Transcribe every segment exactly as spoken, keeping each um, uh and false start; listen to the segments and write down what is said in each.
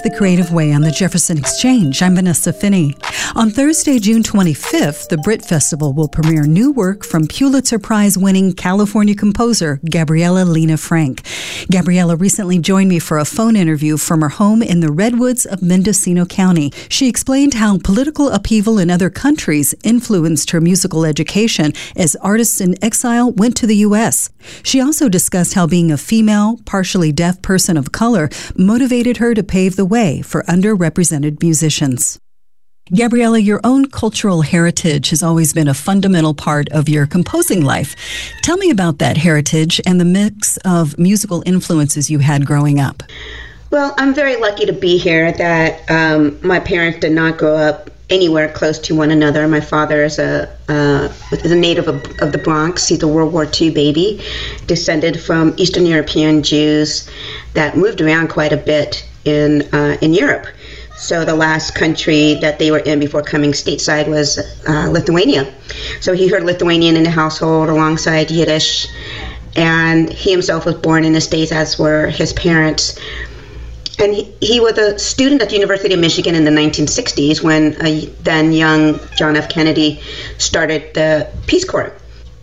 The Creative Way on the Jefferson Exchange. I'm Vanessa Finney. On Thursday, June twenty-fifth, the Brit Festival will premiere new work from Pulitzer Prize-winning California composer Gabriela Lena Frank. Gabriela recently joined me for a phone interview from her home in the Redwoods of Mendocino County. She explained how political upheaval in other countries influenced her musical education as artists in exile went to the U S. She also discussed how being a female, partially deaf person of color motivated her to pave the way for underrepresented musicians. Gabriela, your own cultural heritage has always been a fundamental part of your composing life. Tell me about that heritage and the mix of musical influences you had growing up. Well, I'm very lucky to be here that um, my parents did not grow up anywhere close to one another. My father is a uh, is a native of, of the Bronx. He's a World War Two baby, descended from Eastern European Jews that moved around quite a bit in uh, in Europe. So the last country that they were in before coming stateside was uh, Lithuania. So he heard Lithuanian in the household alongside Yiddish, and he himself was born in the States, as were his parents. And he, he was a student at the University of Michigan in the nineteen sixties when a then young John F. Kennedy started the Peace Corps.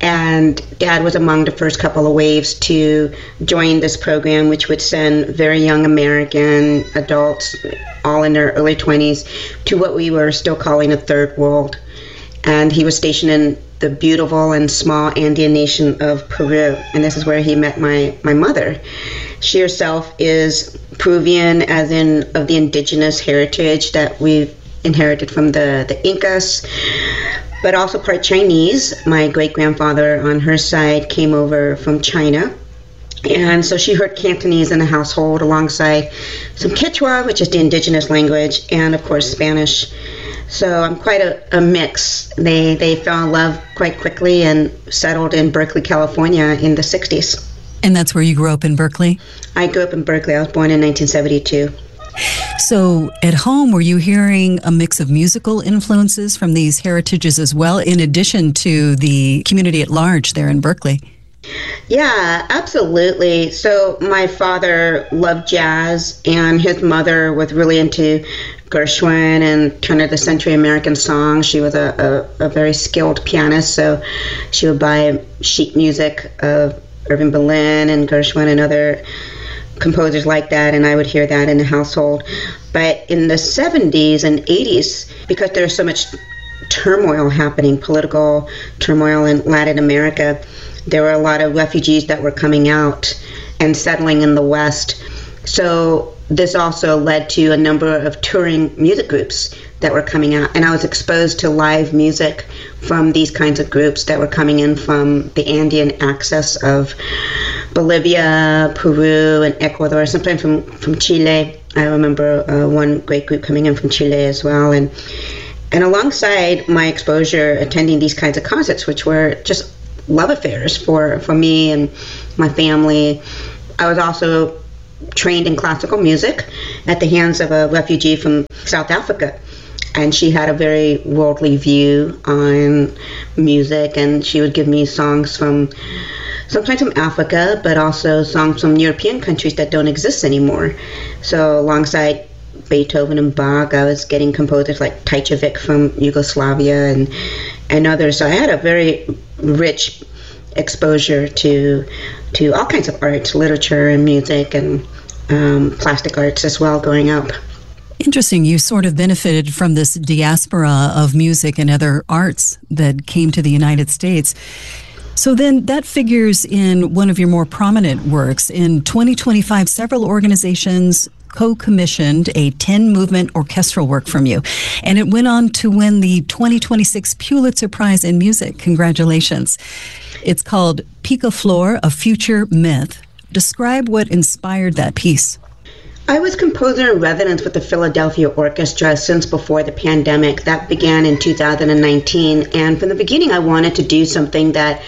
And Dad was among the first couple of waves to join this program, which would send very young American adults, all in their early twenties, to what we were still calling a third world. And he was stationed in the beautiful and small Andean nation of Peru. And this is where he met my, my mother. She herself is Peruvian, as in of the indigenous heritage that we've inherited from the, the Incas, but also part Chinese. My great-grandfather on her side came over from China. And so she heard Cantonese in the household alongside some Quechua, which is the indigenous language, and of course Spanish. So I'm quite a, a mix. They they fell in love quite quickly and settled in Berkeley, California in the sixties. And that's where you grew up in Berkeley? I grew up in Berkeley. I was born in nineteen seventy-two. So at home, were you hearing a mix of musical influences from these heritages as well, in addition to the community at large there in Berkeley? Yeah, absolutely. So my father loved jazz, and his mother was really into Gershwin and turn of the century American songs. She was a, a, a very skilled pianist, so she would buy sheet music of Irving Berlin and Gershwin and other composers like that, and I would hear that in the household. But in the seventies and eighties, because there's so much turmoil happening, political turmoil in Latin America, there were a lot of refugees that were coming out and settling in the West. So this also led to a number of touring music groups that were coming out, and I was exposed to live music from these kinds of groups that were coming in from the Andean axis of Bolivia, Peru, and Ecuador, sometimes from, from Chile. I remember uh, one great group coming in from Chile as well. And and alongside my exposure attending these kinds of concerts, which were just love affairs for, for me and my family, I was also trained in classical music at the hands of a refugee from South Africa. And she had a very worldly view on music, and she would give me songs from, sometimes from Africa, but also songs from European countries that don't exist anymore. So alongside Beethoven and Bach, I was getting composers like Tajkovic from Yugoslavia and, and others. So I had a very rich exposure to to all kinds of arts, literature and music, and um, plastic arts as well growing up. Interesting. You sort of benefited from this diaspora of music and other arts that came to the United States. So then that figures in one of your more prominent works. In twenty twenty-five, several organizations co-commissioned a ten-movement orchestral work from you, and it went on to win the twenty twenty-six Pulitzer Prize in Music. Congratulations. It's called Picaflor, A Future Myth. Describe what inspired that piece. I was composer in residence with the Philadelphia Orchestra since before the pandemic. That began in two thousand nineteen, and from the beginning I wanted to do something that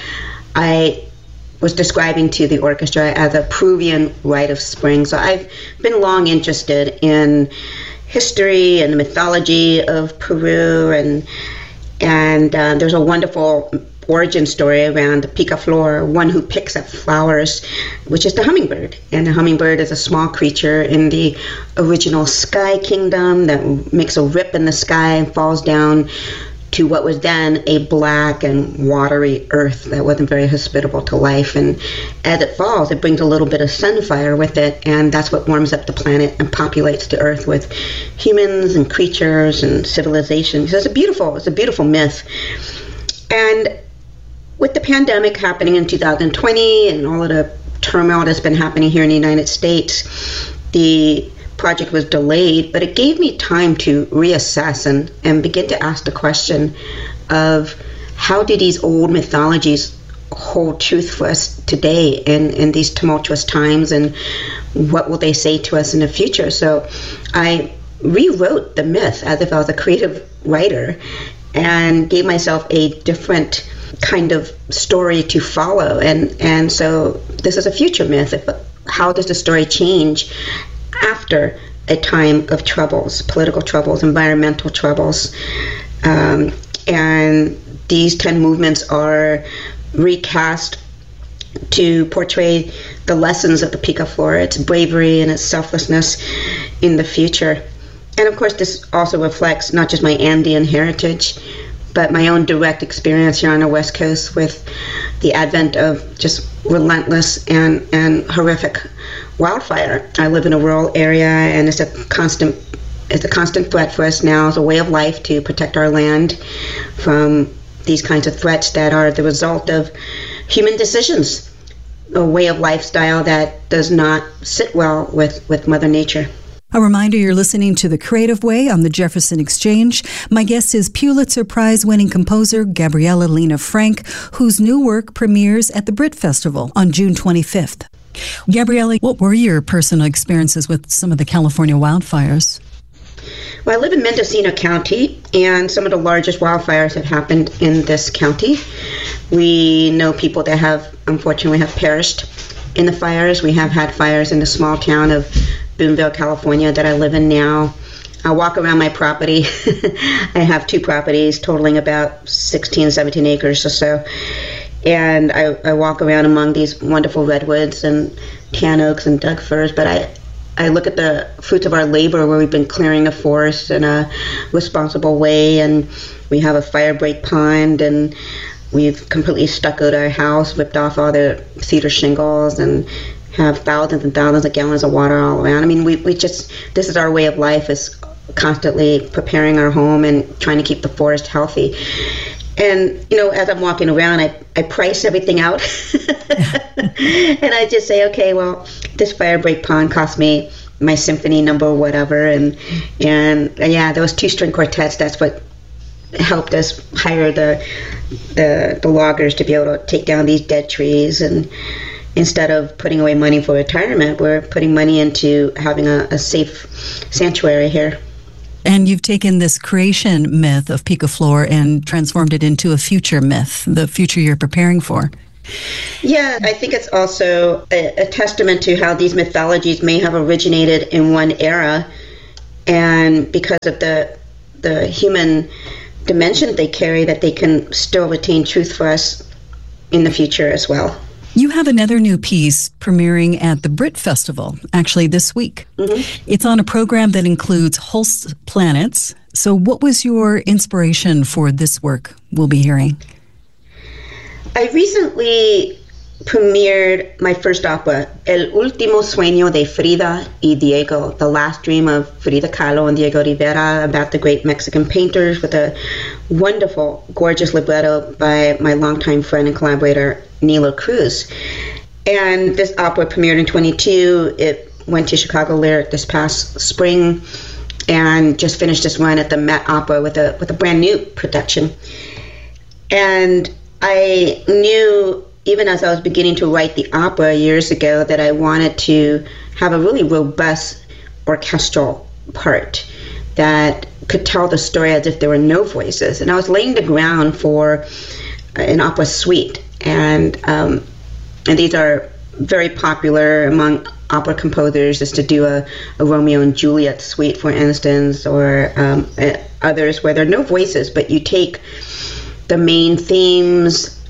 I was describing to the orchestra as a Peruvian rite of spring. So I've been long interested in history and the mythology of Peru, and and uh, there's a wonderful origin story around the picaflor, one who picks up flowers, which is the hummingbird. And the hummingbird is a small creature in the original sky kingdom that makes a rip in the sky and falls down to what was then a black and watery earth that wasn't very hospitable to life. And as it falls, it brings a little bit of sunfire with it, and that's what warms up the planet and populates the earth with humans and creatures and civilization. So it's a beautiful, it's a beautiful myth. And with the pandemic happening in two thousand twenty and all of the turmoil that's been happening here in the United States, the project was delayed, but it gave me time to reassess and, and begin to ask the question of how do these old mythologies hold truth for us today in, in these tumultuous times, and what will they say to us in the future? So I rewrote the myth as if I was a creative writer and gave myself a different kind of story to follow. And, and so this is a future myth. How does the story change after a time of troubles, political troubles, environmental troubles? Um, and these ten movements are recast to portray the lessons of the picaflor, its bravery and its selflessness in the future. And of course, this also reflects not just my Andean heritage, but my own direct experience here on the West Coast with the advent of just relentless and, and horrific wildfire. I live in a rural area, and it's a constant it's a constant threat for us now as a way of life to protect our land from these kinds of threats that are the result of human decisions, a way of lifestyle that does not sit well with, with Mother Nature. A reminder, you're listening to The Creative Way on the Jefferson Exchange. My guest is Pulitzer Prize-winning composer Gabriella Lena Frank, whose new work premieres at the Brit Festival on June twenty-fifth. Gabriella, what were your personal experiences with some of the California wildfires? Well, I live in Mendocino County, and some of the largest wildfires have happened in this county. We know people that have, unfortunately, have perished in the fires. We have had fires in the small town of Boonville, California, that I live in now. I walk around my property. I have two properties totaling about sixteen, seventeen acres or so. And I, I walk around among these wonderful redwoods and tan oaks and Doug firs, but I, I look at the fruits of our labor where we've been clearing a forest in a responsible way, and we have a fire break pond, and we've completely stuccoed our house, ripped off all the cedar shingles, and have thousands and thousands of gallons of water all around. I mean, we, we just, this is our way of life, is constantly preparing our home and trying to keep the forest healthy. And, you know, as I'm walking around, I, I price everything out. And I just say, okay, well, this fire break pond cost me my symphony number or whatever. And, and yeah, those two-string quartets, that's what helped us hire the, the, the loggers to be able to take down these dead trees. And instead of putting away money for retirement, we're putting money into having a, a safe sanctuary here. And you've taken this creation myth of picaflor and transformed it into a future myth, the future you're preparing for. Yeah, I think it's also a, a testament to how these mythologies may have originated in one era, and because of the the human dimension they carry, that they can still retain truth for us in the future as well. You have another new piece premiering at the Brit Festival, actually this week. Mm-hmm. It's on a program that includes Holst Planets. So what was your inspiration for this work we'll be hearing? I recently premiered my first opera, El Último Sueño de Frida y Diego, The Last Dream of Frida Kahlo and Diego Rivera, about the great Mexican painters, with a wonderful, gorgeous libretto by my longtime friend and collaborator, Nilo Cruz. And this opera premiered in twenty-two. It went to Chicago Lyric this past spring, and just finished this run at the Met Opera with a with a brand new production. And I knew, even as I was beginning to write the opera years ago, that I wanted to have a really robust orchestral part that could tell the story as if there were no voices. And I was laying the ground for an opera suite. And um, and these are very popular among opera composers, is to do a, a Romeo and Juliet suite, for instance, or um, others where there are no voices, but you take the main themes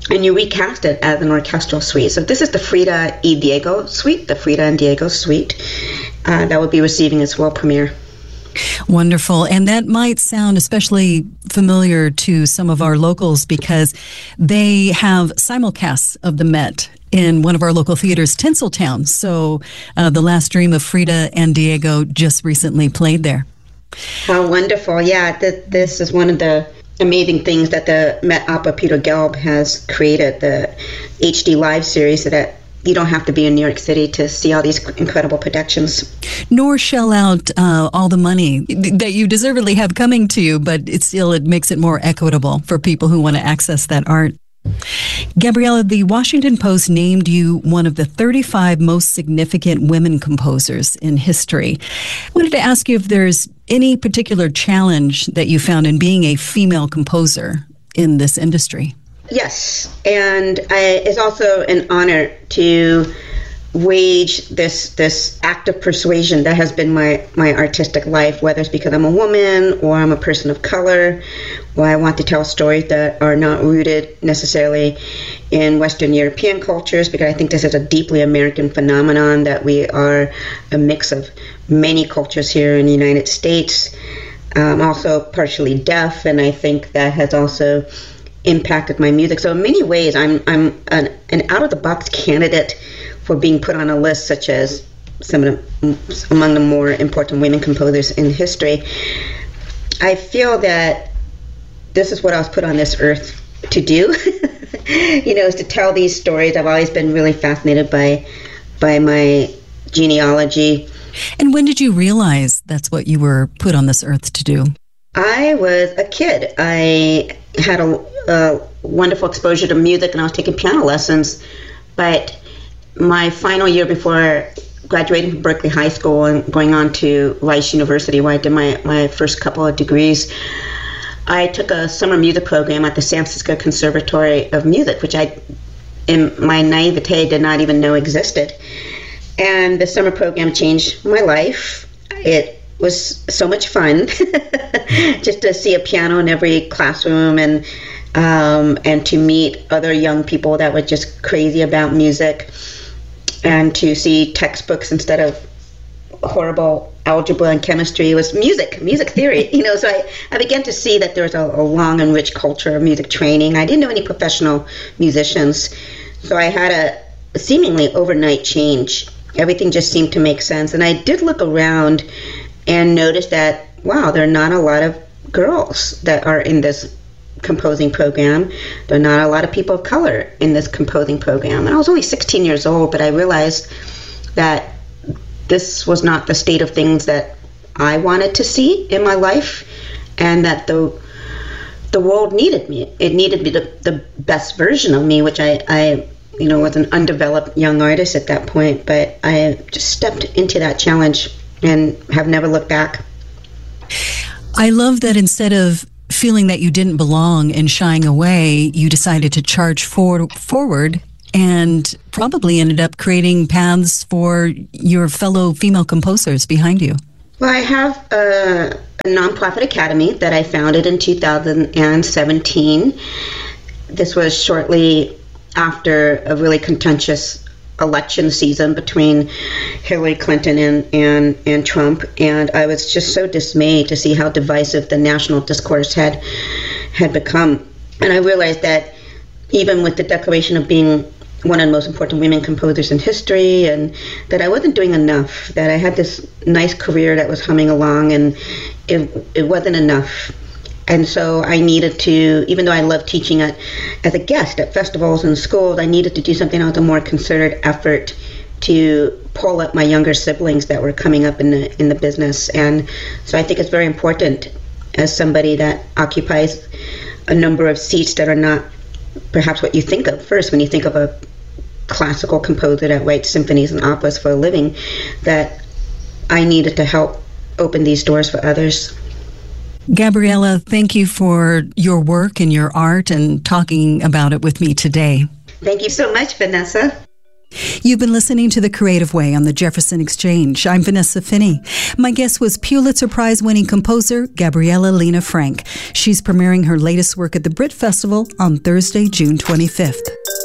and you recast it as an orchestral suite. So this is the Frida y Diego suite, the Frida and Diego suite, uh, that will be receiving its world premiere. Wonderful. And that might sound especially familiar to some of our locals because they have simulcasts of the Met in one of our local theaters, Tinseltown. So uh, The Last Dream of Frida and Diego just recently played there. How wonderful. Yeah, th- this is one of the amazing things that the Met Opera Peter Gelb has created, the H D Live series, so that you don't have to be in New York City to see all these incredible productions. Nor shell out uh, all the money that you deservedly have coming to you, but it still it makes it more equitable for people who want to access that art. Gabriella, the Washington Post named you one of the thirty-five most significant women composers in history. I wanted to ask you if there's any particular challenge that you found in being a female composer in this industry. Yes, and I, it's also an honor to wage this this act of persuasion that has been my, my artistic life, whether it's because I'm a woman or I'm a person of color, or I want to tell stories that are not rooted necessarily in Western European cultures, because I think this is a deeply American phenomenon, that we are a mix of many cultures here in the United States. I'm also partially deaf, and I think that has also impacted my music. So in many ways, I'm I'm an, an out-of-the-box candidate for being put on a list such as some of the, among the more important women composers in history. I feel that this is what I was put on this earth to do, you know, is to tell these stories. I've always been really fascinated by by my genealogy. And when did you realize that's what you were put on this earth to do? I was a kid. I had a, a wonderful exposure to music, and I was taking piano lessons, but my final year before graduating from Berkeley High School and going on to Rice University, where I did my, my first couple of degrees, I took a summer music program at the San Francisco Conservatory of Music, which I, in my naivete, did not even know existed. And the summer program changed my life. It was so much fun just to see a piano in every classroom, and um, and to meet other young people that were just crazy about music, and to see textbooks instead of horrible algebra and chemistry. It was music, music theory, you know. So I, I began to see that there was a, a long and rich culture of music training. I didn't know any professional musicians, so I had a seemingly overnight change. Everything just seemed to make sense, and I did look around and noticed that, wow, there are not a lot of girls that are in this composing program. There are not a lot of people of color in this composing program. And I was only sixteen years old, but I realized that this was not the state of things that I wanted to see in my life, and that the the world needed me. It needed me, the, the best version of me, which I, I, you know, was an undeveloped young artist at that point. But I just stepped into that challenge and have never looked back. I love that instead of feeling that you didn't belong and shying away, you decided to charge for, forward and probably ended up creating paths for your fellow female composers behind you. Well, I have a, a nonprofit academy that I founded in two thousand seventeen. This was shortly after a really contentious election season between Hillary Clinton and, and, and Trump, and I was just so dismayed to see how divisive the national discourse had had become. And I realized that even with the declaration of being one of the most important women composers in history, and that I wasn't doing enough, that I had this nice career that was humming along, and it it wasn't enough. And so I needed to, even though I love teaching at, as a guest at festivals and schools, I needed to do something that was a more concerted effort to pull up my younger siblings that were coming up in the in the business. And so I think it's very important, as somebody that occupies a number of seats that are not perhaps what you think of first when you think of a classical composer that writes symphonies and operas for a living, that I needed to help open these doors for others. Gabriella, thank you for your work and your art and talking about it with me today. Thank you so much, Vanessa. You've been listening to The Creative Way on the Jefferson Exchange. I'm Vanessa Finney. My guest was Pulitzer Prize-winning composer Gabriella Lena Frank. She's premiering her latest work at the Brit Festival on Thursday, June twenty-fifth.